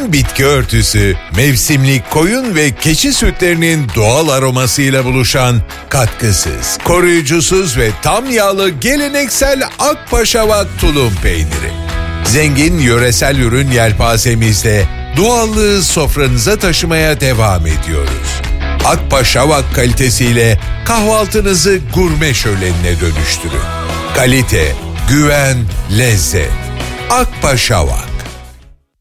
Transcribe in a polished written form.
zengin bitki örtüsü, mevsimlik koyun ve keçi sütlerinin doğal aromasıyla buluşan katkısız, koruyucusuz ve tam yağlı geleneksel Akpaşavak tulum peyniri. Zengin yöresel ürün yelpazemizle doğallığı sofranıza taşımaya devam ediyoruz. Akpaşavak kalitesiyle kahvaltınızı gurme şölenine dönüştürün. Kalite, güven, lezzet. Akpaşavak.